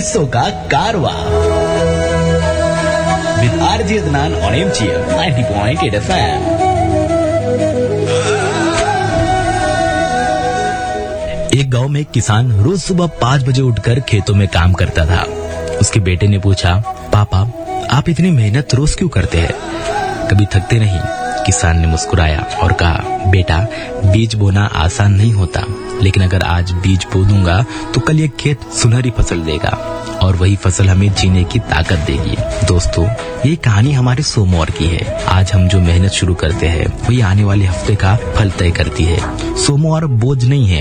किस्सों का कारवा with RJ Adnan on MGM 90.8 FM। एक गांव में एक किसान रोज सुबह 5 बजे उठकर खेतों में काम करता था। उसके बेटे ने पूछा, पापा आप इतनी मेहनत रोज क्यों करते हैं, कभी थकते नहीं? किसान ने मुस्कुराया और कहा, बेटा बीज बोना आसान नहीं होता, लेकिन अगर आज बीज बो दूंगा तो कल ये खेत सुनहरी फसल देगा और वही फसल हमें जीने की ताकत देगी। दोस्तों, ये कहानी हमारे सोमवार की है। आज हम जो मेहनत शुरू करते हैं वही आने वाले हफ्ते का फल तय करती है। सोमवार बोझ नहीं है,